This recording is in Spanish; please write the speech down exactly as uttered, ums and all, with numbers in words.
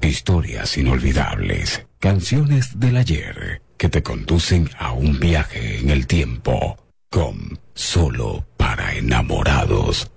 Historias inolvidables, canciones del ayer que te conducen a un viaje en el tiempo con Solo para Enamorados.